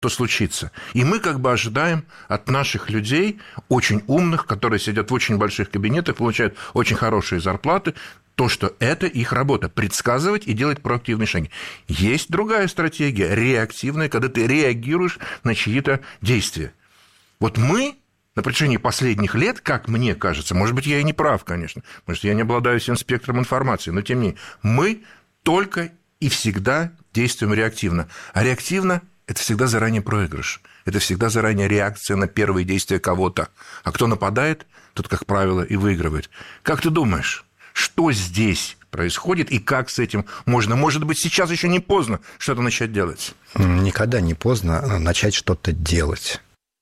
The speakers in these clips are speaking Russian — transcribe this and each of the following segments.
то случится. И мы как бы ожидаем от наших людей, очень умных, которые сидят в очень больших кабинетах, получают очень хорошие зарплаты, то, что это их работа – предсказывать и делать проактивные шаги. Есть другая стратегия, реактивная, когда ты реагируешь на чьи-то действия. Вот мы на протяжении последних лет, как мне кажется, может быть, я и не прав, конечно, может, я не обладаю всем спектром информации, но тем не менее, мы только и всегда действуем реактивно. А реактивно – это всегда заранее проигрыш, это всегда заранее реакция на первые действия кого-то. А кто нападает, тот, как правило, и выигрывает. Как ты думаешь, что здесь происходит и как с этим можно? Может быть, сейчас еще не поздно что-то начать делать? Никогда не поздно начать что-то делать.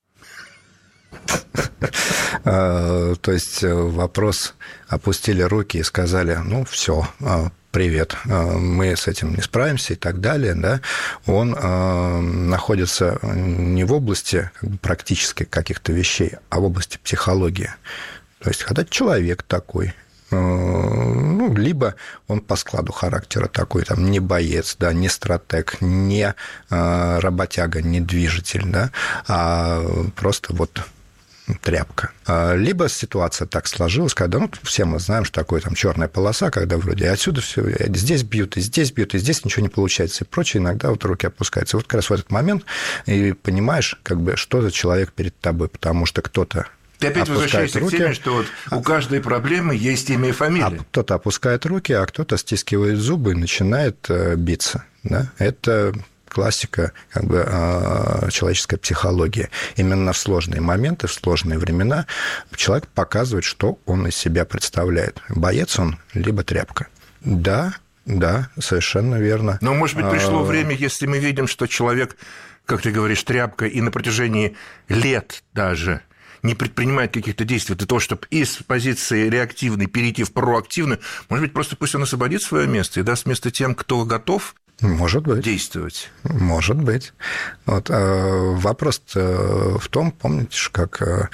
То есть вопрос, опустили руки и сказали, ну, все, привет, мы с этим не справимся и так далее, да, он находится не в области практически каких-то вещей, а в области психологии. То есть когда человек такой, ну, либо он по складу характера такой, там, не боец, да, не стратег, не работяга, не движитель, да, а просто вот тряпка. Либо ситуация так сложилась, когда, ну, все мы знаем, что такое там черная полоса, когда вроде отсюда все, здесь бьют, и здесь бьют, и здесь ничего не получается, и прочее, иногда вот руки опускаются. Вот как раз в этот момент и понимаешь, как бы, что за человек перед тобой, потому что кто-то ты опять возвращаешься к теме, что вот у каждой проблемы есть имя и фамилия. Кто-то опускает руки, а кто-то стискивает зубы и начинает биться. Да? Это классика как бы, человеческой психологии. Именно в сложные моменты, в сложные времена человек показывает, что он из себя представляет. Боец он, либо тряпка. Да, совершенно верно. Но, может быть, пришло время, если мы видим, что человек, как ты говоришь, тряпка, и на протяжении лет даже не предпринимает каких-то действий для того, чтобы из позиции реактивной перейти в проактивную, может быть, просто пусть он освободит свое место и даст место тем, кто готов действовать. Может быть. Вот, вопрос в том, помните, как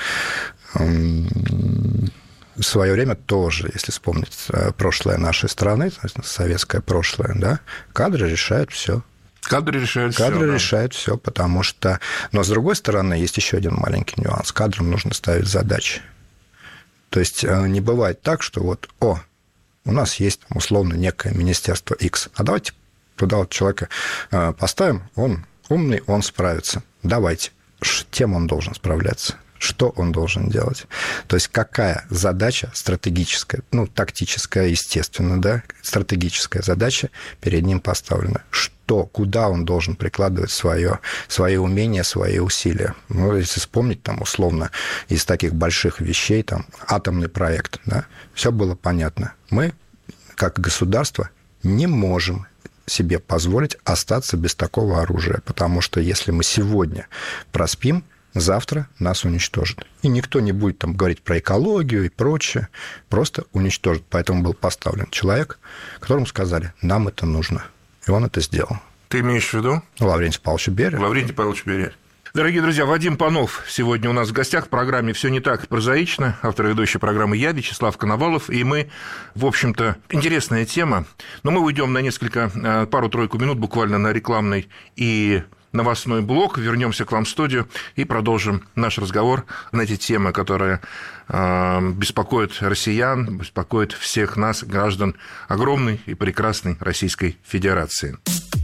в свое время тоже, если вспомнить прошлое нашей страны, советское прошлое, да, кадры решают все. Кадры решают все, потому что... Но, с другой стороны, есть еще один маленький нюанс. Кадрам нужно ставить задачи. То есть не бывает так, что вот, у нас есть условно некое министерство X, а давайте туда вот человека поставим, он умный, он справится. Давайте. Тем он должен справляться. Что он должен делать? То есть какая задача стратегическая, ну, тактическая, естественно, да, стратегическая задача перед ним поставлена? Куда он должен прикладывать свои умения, свои усилия? Ну, если вспомнить, там, условно, из таких больших вещей, там, атомный проект, да, все было понятно. Мы, как государство, не можем себе позволить остаться без такого оружия, потому что если мы сегодня проспим, завтра нас уничтожат. И никто не будет там говорить про экологию и прочее, просто уничтожит. Поэтому был поставлен человек, которому сказали, нам это нужно. И он это сделал. Ты имеешь в виду? Лаврентий Павлович Берия. Лаврентий Павлович Берия. Дорогие друзья, Вадим Панов сегодня у нас в гостях в программе «Все не так прозаично». Автор и ведущий программы я, Вячеслав Коновалов. И мы, в общем-то, интересная тема. Но мы уйдем на пару-тройку минут буквально на рекламный и новостной блок. Вернемся к вам в студию и продолжим наш разговор на эти темы, которые беспокоят россиян, беспокоят всех нас, граждан огромной и прекрасной Российской Федерации.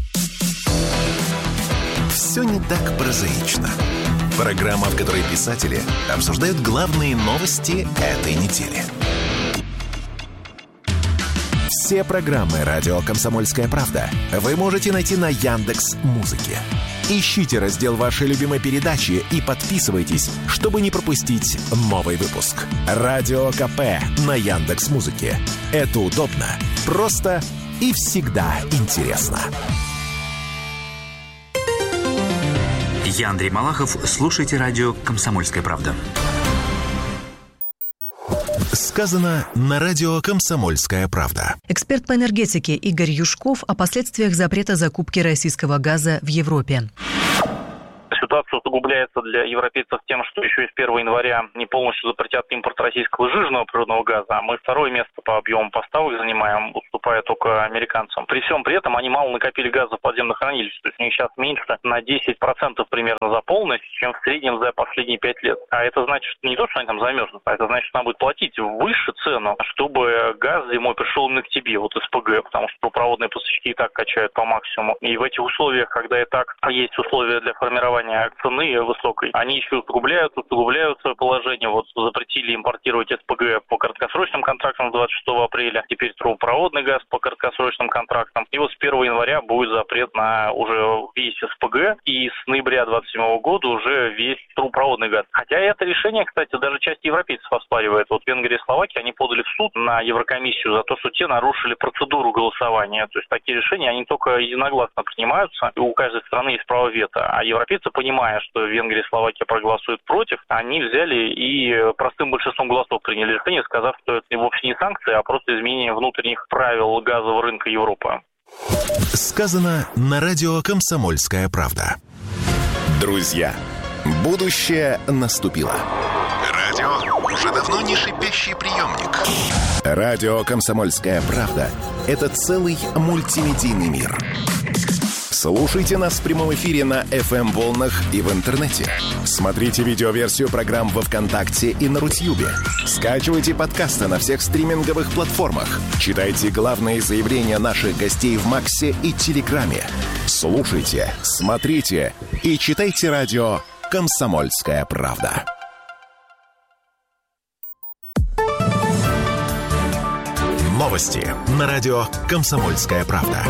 «Все не так прозаично». Программа, в которой писатели обсуждают главные новости этой недели. Все программы «Радио Комсомольская правда» вы можете найти на Яндекс.Музыке. Ищите раздел вашей любимой передачи и подписывайтесь, чтобы не пропустить новый выпуск. Радио КП на Яндекс.Музыке. Это удобно, просто и всегда интересно. Я Андрей Малахов. Слушайте радио «Комсомольская правда». Сказано на радио «Комсомольская правда». Эксперт по энергетике Игорь Юшков о последствиях запрета закупки российского газа в Европе. Ситуация усугубляется для европейцев тем, что еще с 1 января не полностью запретят импорт российского сжиженного природного газа, а мы второе место по объему поставок занимаем, уступая только американцам. При всем при этом они мало накопили газа в подземных хранилищах, то есть у них сейчас меньше на 10% примерно заполненность, чем в среднем за последние 5 лет. А это значит, что не то, что они там замерзнут, а это значит, что надо будет платить выше цену, чтобы газ зимой пришел именно к тебе, вот СПГ, потому что трубопроводные поставщики и так качают по максимуму. И в этих условиях, когда и так есть условия для формирования цены высокой, они еще усугубляют свое положение. Вот запретили импортировать СПГ по краткосрочным контрактам с 26 апреля, теперь трубопроводный газ по краткосрочным контрактам. И вот с 1 января будет запрет на уже весь СПГ, и с ноября 2027 года уже весь трубопроводный газ. Хотя это решение, кстати, даже часть европейцев оспаривает. Вот Венгрия и Словакия, они подали в суд на Еврокомиссию за то, что те нарушили процедуру голосования. То есть такие решения, они только единогласно принимаются, и у каждой страны есть право вето. А европейцы, понимая, что Венгрия и Словакия проголосуют против, они взяли и простым большинством голосов приняли решение, сказав, что это вовсе не санкции, а просто изменение внутренних правил газового рынка Европы. Сказано на радио «Комсомольская правда». Друзья, будущее наступило. Радио уже давно не шипящий приемник. Радио «Комсомольская правда» — это целый мультимедийный мир. Слушайте нас в прямом эфире на FM-волнах и в интернете. Смотрите видеоверсию программ во ВКонтакте и на Рутьюбе. Скачивайте подкасты на всех стриминговых платформах. Читайте главные заявления наших гостей в Максе и Телеграме. Слушайте, смотрите и читайте радио «Комсомольская правда». Новости на радио «Комсомольская правда».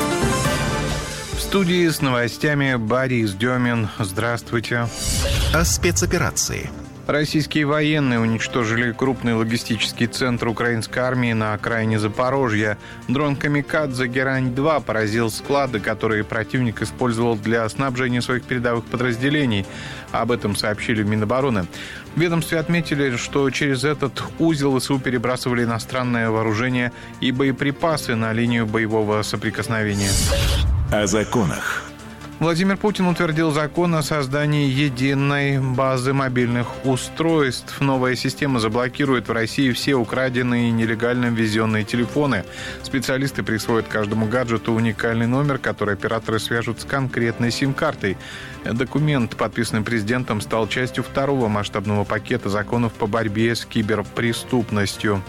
В студии с новостями Борис Демин. Здравствуйте. О спецоперации. Российские военные уничтожили крупный логистический центр украинской армии на окраине Запорожья. Дрон «Камикадзе» «Герань-2» поразил склады, которые противник использовал для снабжения своих передовых подразделений. Об этом сообщили в Минобороны. В ведомстве отметили, что через этот узел ВСУ перебрасывали иностранное вооружение и боеприпасы на линию боевого соприкосновения. О законах. Владимир Путин утвердил закон о создании единой базы мобильных устройств. Новая система заблокирует в России все украденные и нелегально ввезенные телефоны. Специалисты присвоят каждому гаджету уникальный номер, который операторы свяжут с конкретной сим-картой. Документ, подписанный президентом, стал частью второго масштабного пакета законов по борьбе с киберпреступностью.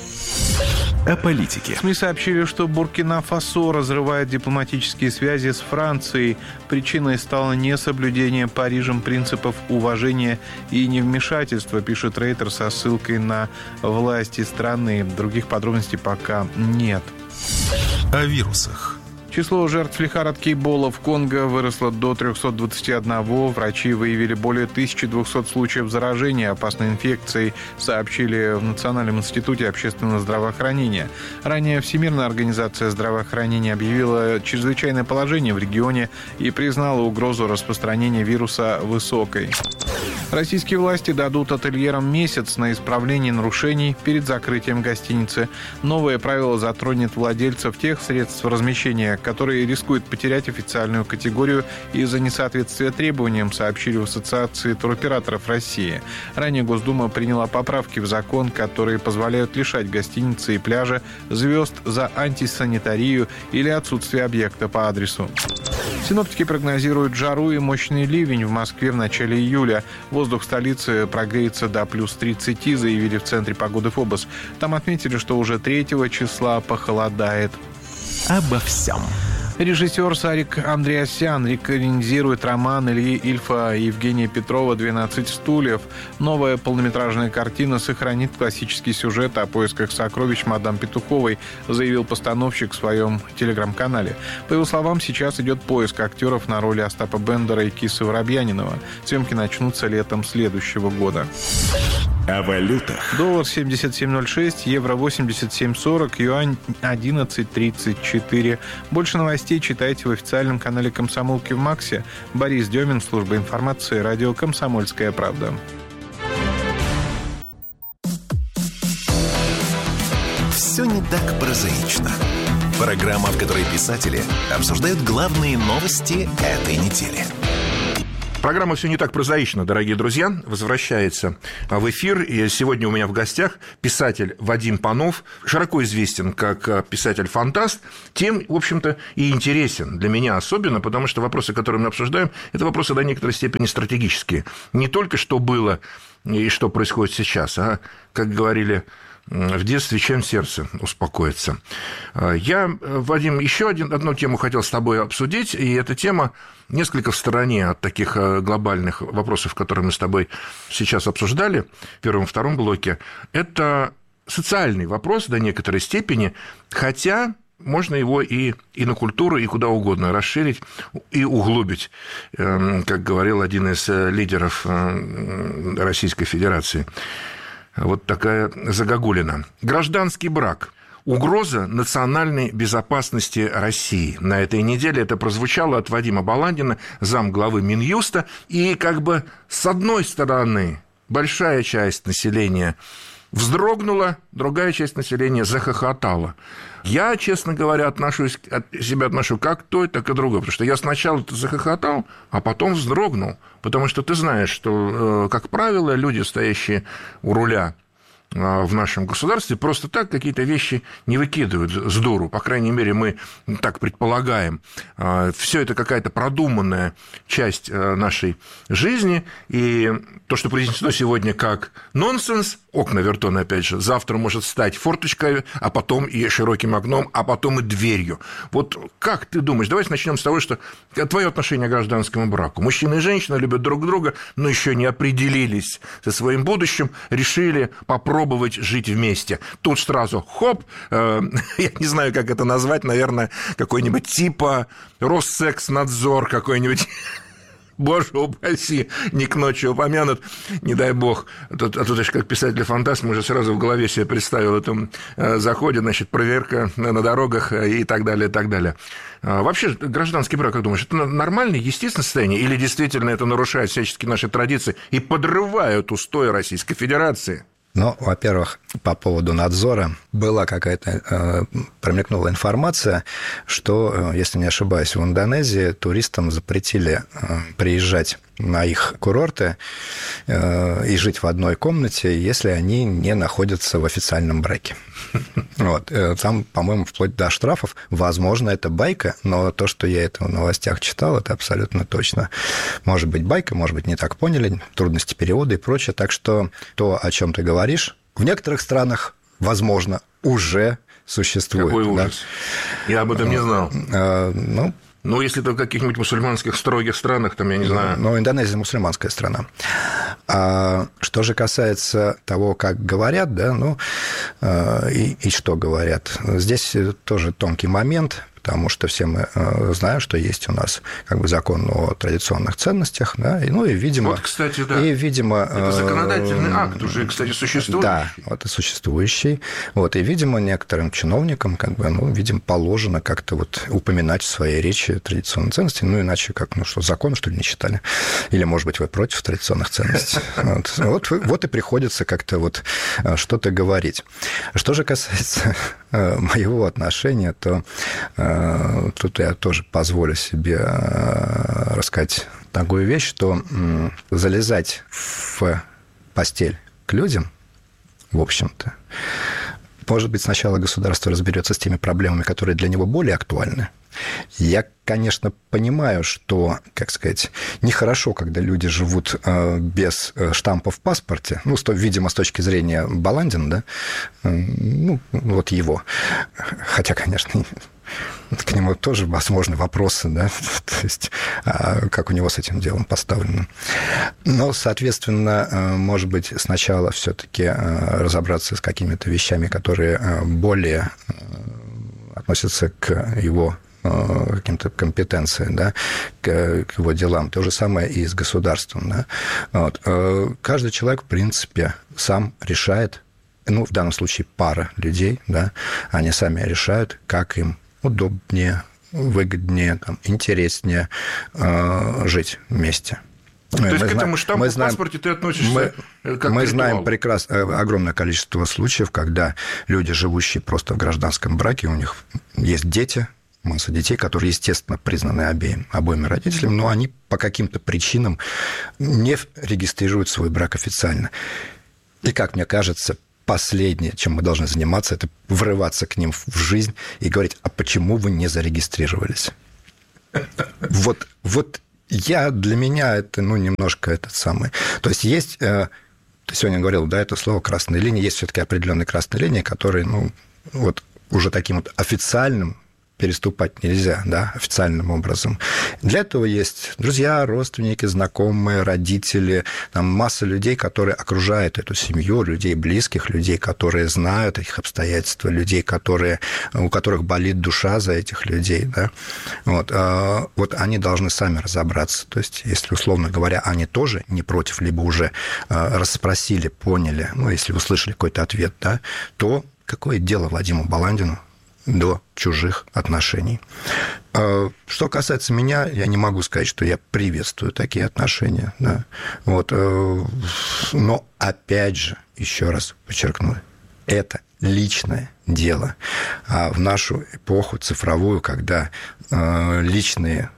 О политике. СМИ сообщили, что Буркина-Фасо разрывает дипломатические связи с Францией. Причиной стало несоблюдение Парижем принципов уважения и невмешательства, пишет Рейтер со ссылкой на власти страны. Других подробностей пока нет. О вирусах. Число жертв лихорадки Эбола в Конго выросло до 321. Врачи выявили более 1200 случаев заражения опасной инфекцией, сообщили в Национальном институте общественного здравоохранения. Ранее Всемирная организация здравоохранения объявила чрезвычайное положение в регионе и признала угрозу распространения вируса высокой. Российские власти дадут ательерам месяц на исправление нарушений перед закрытием гостиницы. Новое правило затронет владельцев тех средств размещения, которые рискуют потерять официальную категорию из-за несоответствия требованиям, сообщили в Ассоциации туроператоров России. Ранее Госдума приняла поправки в закон, которые позволяют лишать гостиницы и пляжа звезд за антисанитарию или отсутствие объекта по адресу. Синоптики прогнозируют жару и мощный ливень в Москве в начале июля. Воздух в столице прогреется до плюс 30, заявили в Центре погоды ФОБОС. Там отметили, что уже 3 числа похолодает. Обо всем. Режиссер Сарик Андреасян рекранизирует роман Ильи Ильфа и Евгения Петрова «12 стульев». Новая полнометражная картина сохранит классический сюжет о поисках сокровищ мадам Петуховой, заявил постановщик в своем телеграм-канале. По его словам, сейчас идет поиск актеров на роли Остапа Бендера и Кисы Воробьянинова. Съемки начнутся летом следующего года. О валютах. Доллар 77.06, евро 87.40, юань 11.34. Больше новостей читайте в официальном канале «Комсомолки» в Максе. Борис Демин, служба информации, радио «Комсомольская правда». Все не так прозаично. Программа, в которой писатели обсуждают главные новости этой недели. Программа «Все не так прозаично», дорогие друзья, возвращается в эфир. И сегодня у меня в гостях писатель Вадим Панов, широко известен как писатель-фантаст, тем, в общем-то, и интересен для меня особенно, потому что вопросы, которые мы обсуждаем, это вопросы до некоторой степени стратегические. Не только что было и что происходит сейчас, а, как говорили в детстве, чем сердце успокоится. Я, Вадим, еще одну тему хотел с тобой обсудить, и эта тема несколько в стороне от таких глобальных вопросов, которые мы с тобой сейчас обсуждали в первом и втором блоке. Это социальный вопрос до некоторой степени, хотя можно его и на культуру, и куда угодно расширить и углубить, как говорил один из лидеров Российской Федерации. Вот такая загогулина. Гражданский брак. Угроза национальной безопасности России. На этой неделе это прозвучало от Вадима Баландина, замглавы Минюста. И как бы с одной стороны большая часть населения вздрогнула, другая часть населения захохотала. Я, честно говоря, себя отношу как то, так и другое. Потому что я сначала захохотал, а потом вздрогнул. Потому что ты знаешь, что, как правило, люди, стоящие у руля в нашем государстве, просто так какие-то вещи не выкидывают с дуру. По крайней мере, мы так предполагаем. Все это какая-то продуманная часть нашей жизни. И то, что произнесено сегодня как нонсенс, окна Вертона, опять же, завтра может стать форточкой, а потом и широким окном, а потом и дверью. Вот как ты думаешь? Давайте начнем с того, что твое отношение к гражданскому браку. Мужчина и женщина любят друг друга, но еще не определились со своим будущим, решили попробовать жить вместе. Тут сразу хоп, я не знаю, как это назвать, наверное, какой-нибудь типа Россекснадзор какой-нибудь. Боже упаси, не к ночи упомянут, не дай бог. А тут как писатель-фантаст, мы же сразу в голове себе представил этом заходе, значит, проверка на дорогах и так далее, и так далее. Вообще, гражданский брак, как думаешь, это нормальное, естественное состояние или действительно это нарушает всячески наши традиции и подрывают устои Российской Федерации? Ну, во-первых, по поводу надзора была какая-то, промелькнула информация, что, если не ошибаюсь, в Индонезии туристам запретили приезжать на их курорты и жить в одной комнате, если они не находятся в официальном браке. Вот. Там, по-моему, вплоть до штрафов. Возможно, это байка, но то, что я это в новостях читал, это абсолютно точно. Может быть, байка, может быть, не так поняли, трудности перевода и прочее. Так что то, о чем ты говоришь, в некоторых странах, возможно, уже существует. Какой ужас. Да? Я об этом не знал. Ну, если это в каких-нибудь мусульманских строгих странах, там, я не знаю... Ну, Индонезия мусульманская страна. А что же касается того, как говорят, да, и что говорят, здесь тоже тонкий момент, потому что все мы знаем, что есть у нас как бы закон о традиционных ценностях, да, и видимо... Вот, кстати, да. И, видимо... Это законодательный акт уже, кстати, существующий. Да, это существующий. Вот, и, видимо, некоторым чиновникам, как бы, видимо, положено как-то вот упоминать в своей речи традиционные ценности, иначе как, что, закон, что ли, не читали? Или, может быть, вы против традиционных ценностей? Вот и приходится как-то вот что-то говорить. Что же касается моего отношения, то тут я тоже позволю себе рассказать такую вещь, что залезать в постель к людям, в общем-то, может быть, сначала государство разберется с теми проблемами, которые для него более актуальны. Я, конечно, понимаю, что, как сказать, нехорошо, когда люди живут без штампа в паспорте, видимо, с точки зрения Баландина, да, вот его. Хотя, конечно, к нему тоже возможны вопросы, да, то есть как у него с этим делом поставлено. Но, соответственно, может быть, сначала все-таки разобраться с какими-то вещами, которые более относятся к его каким-то компетенциям, да, к его делам. То же самое и с государством. Да. Вот. Каждый человек, в принципе, сам решает, в данном случае пара людей, да, они сами решают, как им удобнее, выгоднее, интереснее жить вместе. То есть к этому штампу в паспорте ты относишься как мы знаем прекрасно огромное количество случаев, когда люди, живущие просто в гражданском браке, у них есть дети, масса детей, которые, естественно, признаны обоими родителями, но они по каким-то причинам не регистрируют свой брак официально. И, как мне кажется, последнее, чем мы должны заниматься, это врываться к ним в жизнь и говорить, а почему вы не зарегистрировались? Вот для меня это, немножко этот самый... То есть есть... Ты сегодня говорил, да, это слово «красная линия». Есть все-таки определенные красные линии, которые, уже таким вот официальным переступать нельзя, да, официальным образом. Для этого есть друзья, родственники, знакомые, родители, там масса людей, которые окружают эту семью, людей близких, людей, которые знают их обстоятельства, людей, у которых болит душа за этих людей, да. Вот они должны сами разобраться. То есть, если, условно говоря, они тоже не против, либо уже расспросили, поняли, если услышали какой-то ответ, да, то какое дело Вадиму Баландину до чужих отношений. Что касается меня, я не могу сказать, что я приветствую такие отношения. Да. Но, опять же, еще раз подчеркну, это личное дело. А в нашу эпоху цифровую, когда личные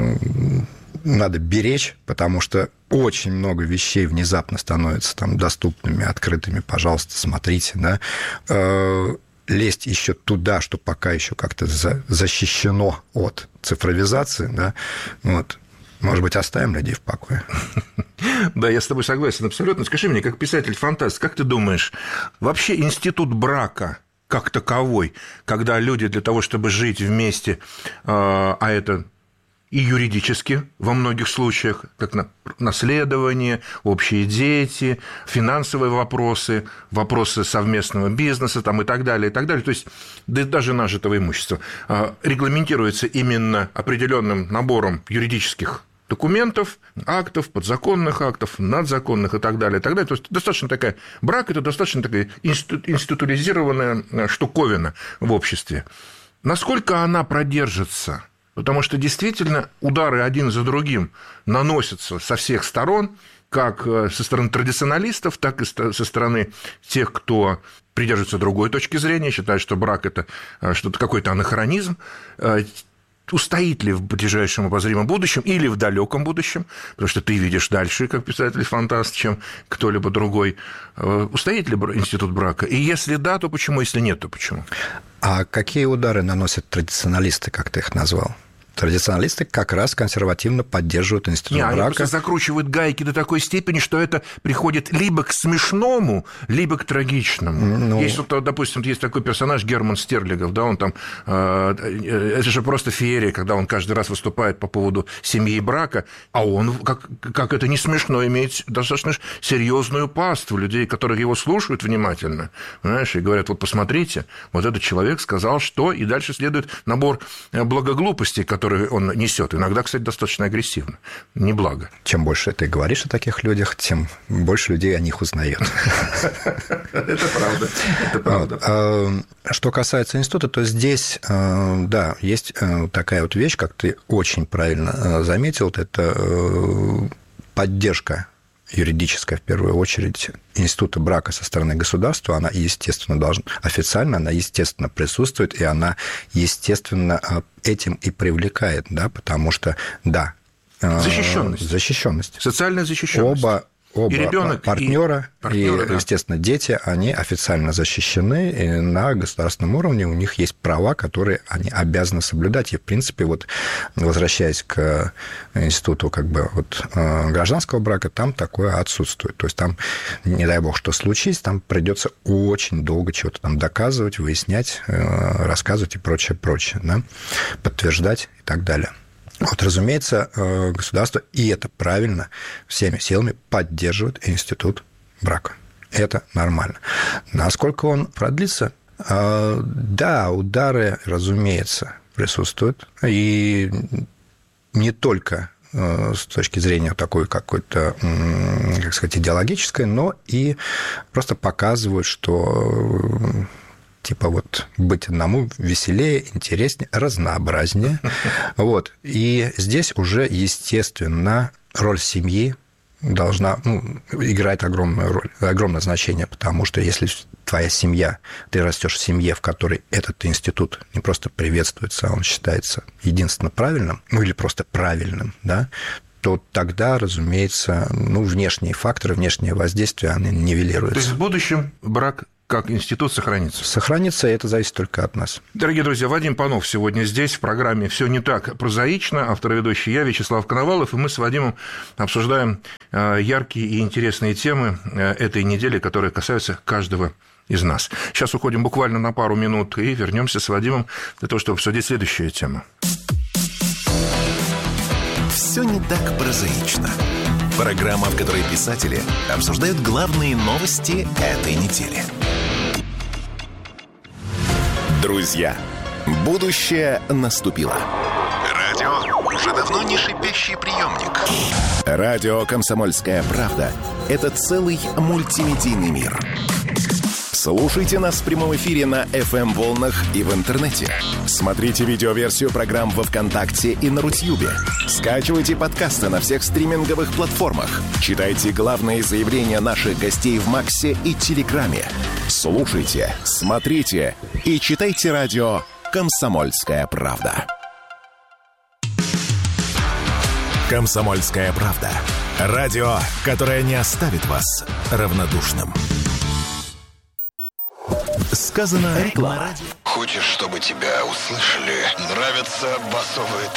надо беречь, потому что очень много вещей внезапно становятся там доступными, открытыми. Пожалуйста, смотрите, да. Лезть еще туда, что пока еще как-то защищено от цифровизации, да, может быть, оставим людей в покое. Да, я с тобой согласен абсолютно. Скажи мне, как писатель-фантаст, как ты думаешь, вообще институт брака как таковой, когда люди для того, чтобы жить вместе, а это и юридически во многих случаях, как наследование, общие дети, финансовые вопросы, вопросы совместного бизнеса там, и так далее, и так далее. То есть даже нажитого имущества регламентируется именно определенным набором юридических документов, актов, подзаконных актов, надзаконных и так далее, и так далее. То есть достаточно такая... Брак – это достаточно такая институализированная штуковина в обществе. Насколько она продержится? Потому что действительно удары один за другим наносятся со всех сторон, как со стороны традиционалистов, так и со стороны тех, кто придерживается другой точки зрения, считает, что брак – это что-то, какой-то анахронизм. Устоит ли в ближайшем обозримом будущем или в далеком будущем, потому что ты видишь дальше, как писатель-фантаст, чем кто-либо другой. Устоит ли институт брака? И если да, то почему? Если нет, то почему? А какие удары наносят традиционалисты, как ты их назвал? Традиционалисты как раз консервативно поддерживают институт брака. Они просто закручивают гайки до такой степени, что это приходит либо к смешному, либо к трагичному. Есть, допустим, есть такой персонаж Герман Стерлигов, да, он там... Это же просто феерия, когда он каждый раз выступает по поводу семьи и брака, а он, как это не смешно, имеет достаточно серьезную паству людей, которые его слушают внимательно, понимаешь, и говорят, вот посмотрите, вот этот человек сказал, что... И дальше следует набор благоглупостей, который он несет. Иногда, кстати, достаточно агрессивно. Неблаго. Чем больше ты говоришь о таких людях, тем больше людей о них узнает. Это правда. Это правда. Что касается института, то здесь, да, есть такая вот вещь, как ты очень правильно заметил, это поддержка юридическая, в первую очередь, института брака со стороны государства, она, естественно, официально, она, естественно, присутствует, и она, естественно, этим и привлекает, да, потому что, да... Защищенность. Социальная защищенность. Оба ребенок, партнера, и, естественно, дети, они официально защищены, и на государственном уровне у них есть права, которые они обязаны соблюдать. И, в принципе, вот, возвращаясь к институту гражданского брака, там такое отсутствует. То есть там, не дай бог, что случись, там придется очень долго чего-то там доказывать, выяснять, рассказывать и прочее, да? Подтверждать и так далее. Разумеется, государство, и это правильно, всеми силами поддерживает институт брака. Это нормально. Насколько он продлится? Да, удары, разумеется, присутствуют. И не только с точки зрения такой какой-то, как сказать, идеологической, но и просто показывают, что... быть одному веселее, интереснее, разнообразнее. И здесь уже, естественно, роль семьи должна играть огромную роль, огромное значение, потому что если твоя семья, ты растешь в семье, в которой этот институт не просто приветствуется, а он считается единственно правильным, ну или просто правильным, да, то тогда, разумеется, внешние факторы, внешнее воздействие, они нивелируются. То есть в будущем брак как институт сохранится? Сохранится, и это зависит только от нас. Дорогие друзья, Вадим Панов сегодня здесь, в программе «Все не так прозаично». Автор и ведущий я, Вячеслав Коновалов, и мы с Вадимом обсуждаем яркие и интересные темы этой недели, которые касаются каждого из нас. Сейчас уходим буквально на пару минут и вернемся с Вадимом для того, чтобы обсудить следующую тему. «Все не так прозаично». Программа, в которой писатели обсуждают главные новости этой недели. Друзья, будущее наступило. Радио уже давно не шипящий приемник. Радио «Комсомольская правда» — это целый мультимедийный мир. Слушайте нас в прямом эфире на FM-волнах и в интернете. Смотрите видеоверсию программ во ВКонтакте и на Рутьюбе. Скачивайте подкасты на всех стриминговых платформах. Читайте главные заявления наших гостей в Максе и Телеграме. Слушайте, смотрите и читайте радио «Комсомольская правда». «Комсомольская правда». Радио, которое не оставит вас равнодушным. Сказано на радио. Хочешь, чтобы тебя услышали? Нравятся басовые